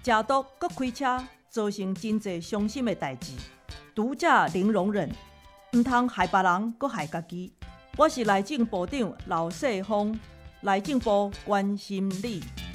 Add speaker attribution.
Speaker 1: 食毒搁开车，造成真侪伤心的代志。毒者零容忍，毋通害别人，搁害家己。我是内政部长刘世芳，内政部关心你。